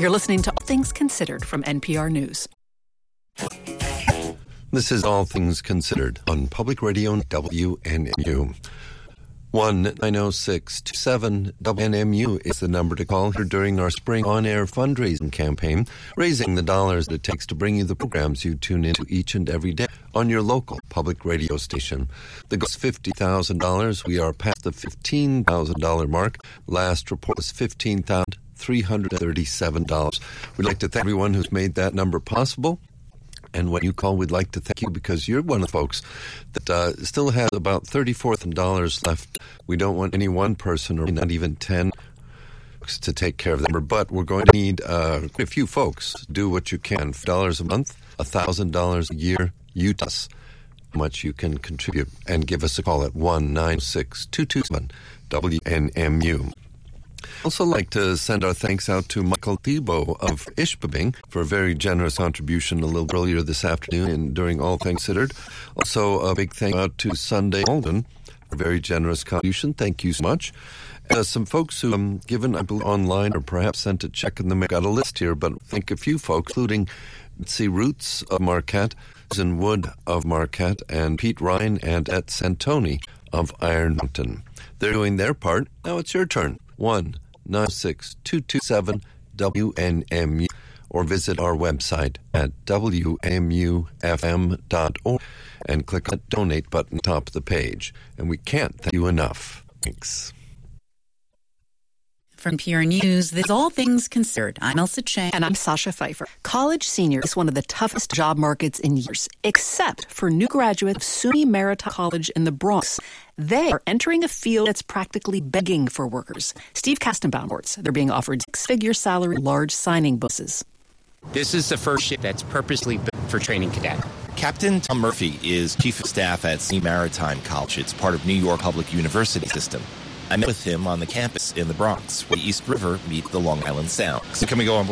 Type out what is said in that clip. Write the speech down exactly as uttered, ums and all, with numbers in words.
You're listening to All Things Considered from N P R News. This is All Things Considered on Public Radio W N M U. one nine zero six two seven W N M U is the number to call here during our spring on-air fundraising campaign, raising the dollars that it takes to bring you the programs you tune into each and every day on your local public radio station. The goal is fifty thousand dollars. We are past the fifteen thousand dollars mark. Last report was fifteen thousand three hundred thirty-seven dollars. We'd like to thank everyone who's made that number possible. And when you call, we'd like to thank you because you're one of the folks that uh, still has about thirty-four thousand dollars left. We don't want any one person or not even ten to take care of the number, but we're going to need uh, a few folks. Do what you can. five dollars a month, one thousand dollars a year. You tell us how much you can contribute and give us a call at one nine six two two seven W N M U. Also like to send our thanks out to Michael Thibault of Ishpeming for a very generous contribution a little earlier this afternoon and during All Things Considered. Also a big thank you out to Sunday Alden for a very generous contribution. Thank you so much. And, uh, some folks who um, given, I believe, online or perhaps sent a check in the mail. Got a list here, but I think a few folks, including, let's see, Roots of Marquette, Susan Wood of Marquette, and Pete Ryan and at Santoni of Iron Mountain. They're doing their part. Now it's your turn. one nine six two two seven W N M U or visit our website at W M U F M dot org and click on the donate button at the top of the page. And we can't thank you enough. Thanks. From N P R News, this is All Things Considered. I'm Elsa Chang. And I'm Sasha Pfeiffer. College seniors is one of the toughest job markets in years, except for new graduates of SUNY Maritime College in the Bronx. They are entering a field that's practically begging for workers. Steve Kastenbaum reports they're being offered six-figure salary, large signing bonuses. This is the first ship that's purposely built for training cadet. Captain Tom Murphy is chief of staff at SUNY Maritime College. It's part of New York Public University system. I met with him on the campus in the Bronx, where the East River meets the Long Island Sound. So can we go on